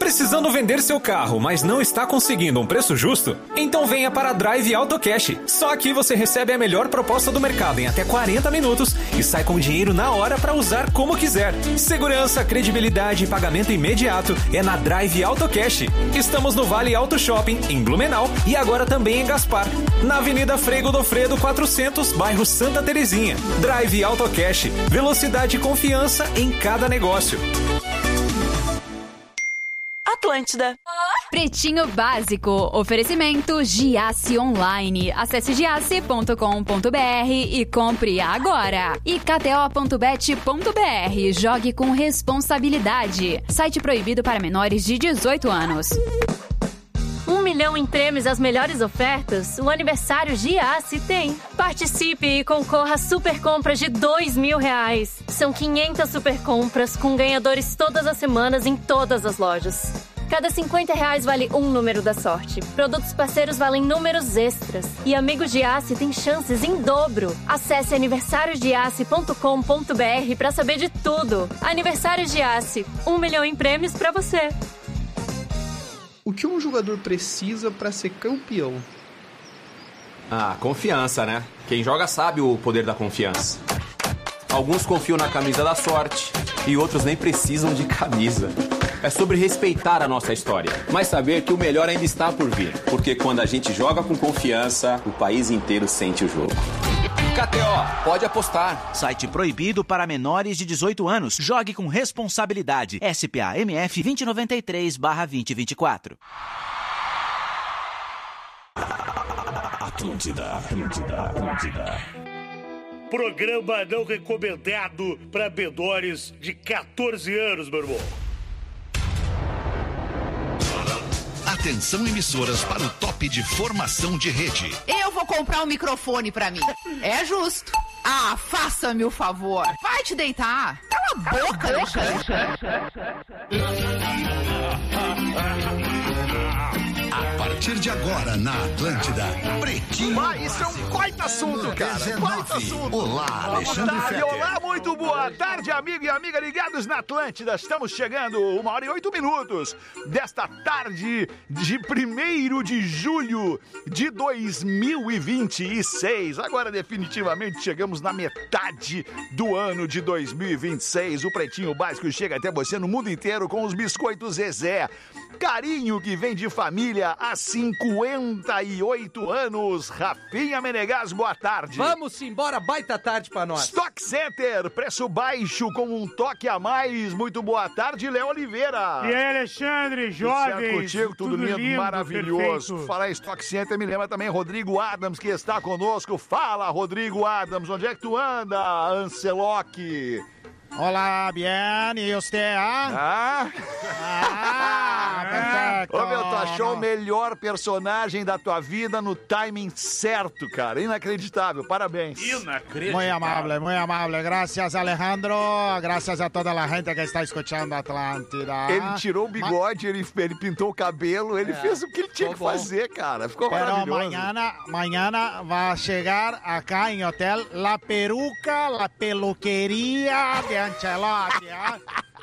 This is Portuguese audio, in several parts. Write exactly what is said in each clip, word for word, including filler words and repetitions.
Precisando vender seu carro, mas não está conseguindo um preço justo? Então venha para a Drive Auto Cash. Só aqui você recebe a melhor proposta do mercado em até quarenta minutos e sai com dinheiro na hora para usar como quiser. Segurança, credibilidade e pagamento imediato é na Drive Auto Cash. Estamos no Vale Auto Shopping, em Blumenau, e agora também em Gaspar, na Avenida Frei Godofredo quatrocentos, bairro Santa Terezinha. Drive Auto Cash. Velocidade e confiança em cada negócio. Atlântida. Pretinho Básico. Oferecimento Giasse Online. Acesse giasse ponto com ponto br e compre agora. E k t o ponto bet ponto b r. Jogue com responsabilidade. Site proibido para menores de dezoito anos. Um milhão em prêmios, as melhores ofertas, o aniversário Giasse tem. Participe e concorra a super compras de dois mil reais. São quinhentas super compras com ganhadores todas as semanas em todas as lojas. Cada cinquenta reais vale um número da sorte. Produtos parceiros valem números extras. E Amigo Giasse tem chances em dobro. Acesse aniversário giasse ponto com ponto b r para saber de tudo. Aniversário Giasse. Um milhão em prêmios para você. O que um jogador precisa para ser campeão? Ah, confiança, né? Quem joga sabe o poder da confiança. Alguns confiam na camisa da sorte e outros nem precisam de camisa. É sobre respeitar a nossa história, mas saber que o melhor ainda está por vir. Porque quando a gente joga com confiança, o país inteiro sente o jogo. K T O, pode apostar. Site proibido para menores de dezoito anos. Jogue com responsabilidade. S P A M F vinte e noventa e três barra vinte e vinte e quatro. Atlântida, Atlântida, Atlântida. Programa não recomendado para menores de catorze anos, meu irmão. Atenção, emissoras, para o top de formação de rede. Eu vou comprar um microfone pra mim. É justo. Ah, faça-me o favor. Vai te deitar. Cala a boca, Alexandre. A partir de agora, na Atlântida, Pretinho Ah, isso é um baita assunto, cara. Baita assunto. Olá, Alexandre tarde, Fetter. Olá, muito boa tarde, amigo e amiga ligados na Atlântida. Estamos chegando uma hora e oito minutos desta tarde de primeiro de julho de dois mil e vinte e seis. Agora, definitivamente, chegamos na metade do ano de dois mil e vinte e seis. O Pretinho Básico chega até você no mundo inteiro com os biscoitos Zezé. Carinho que vem de família há cinquenta e oito anos. Rafinha Menegas, boa tarde. Vamos embora, baita tarde pra nós. Stock Center, preço baixo com um toque a mais. Muito boa tarde, Léo Oliveira. E aí, Alexandre, jovens. Contigo, tudo, tudo lindo, lindo, maravilhoso. Perfeito. Falar em Stock Center me lembra também Rodrigo Adams, que está conosco. Fala, Rodrigo Adams, onde é que tu anda, Anceloc? Olá, bien, e você, ah? Ah? Ah, perfeito. Ô, meu, tu achou o melhor personagem da tua vida no timing certo, cara. Inacreditável, parabéns. Inacreditável. Muy amable, muy amable. Gracias, Alejandro. Gracias a toda a gente que está escutando Atlântida. Ele tirou o bigode, ele, ele pintou o cabelo, ele é, fez o que ele tinha que bom. fazer, cara. Ficou Pero maravilhoso. Mañana, mañana vai chegar acá em hotel La Peruca, La Peluqueria de Ancelotti, ah?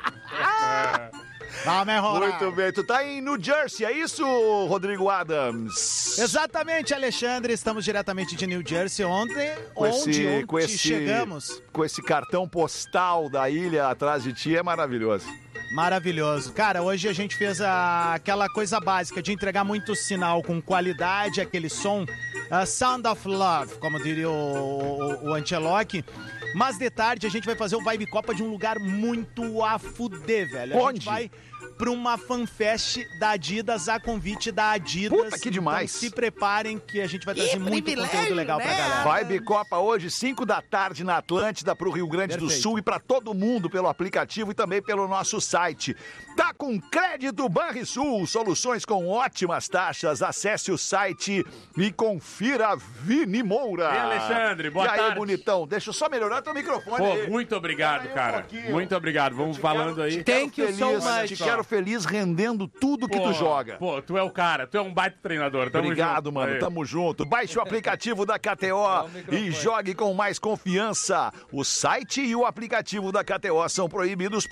Vai melhorar. Muito bem, tu tá em New Jersey, é isso, Rodrigo Adams? Exatamente, Alexandre, estamos diretamente de New Jersey, ontem, com onde esse, ontem com esse, chegamos. Com esse cartão postal da ilha atrás de ti, é maravilhoso. Maravilhoso. Cara, hoje a gente fez a, aquela coisa básica de entregar muito sinal com qualidade, aquele som, uh, Sound of Love, como diria o, o, o Ancelotti. Mas de tarde a gente vai fazer o Vibe Copa de um lugar muito a fuder, velho. A Onde? gente vai pra uma fanfest da Adidas, a convite da Adidas. Puta, que demais. Então se preparem que a gente vai trazer que muito conteúdo legal né? pra galera. Vibe Copa hoje, cinco da tarde na Atlântida, pro Rio Grande Perfeito. do Sul e pra todo mundo pelo aplicativo e também pelo nosso site. Tá com crédito Banrisul, soluções com ótimas taxas. Acesse o site e confira Vini Moura. E Alexandre, boa e tarde. E aí, bonitão, deixa eu só melhorar teu microfone Pô, aí. muito obrigado, um cara. pouquinho. Muito obrigado. Vamos falando quero, aí. Tem que eu Te quero feliz rendendo tudo que pô, tu joga. Pô, tu é o cara, tu é um baita treinador. Tamo Obrigado, junto. mano. Aí. Tamo junto. Baixe o aplicativo da K T O e jogue com mais confiança. O site e o aplicativo da K T O são proibidos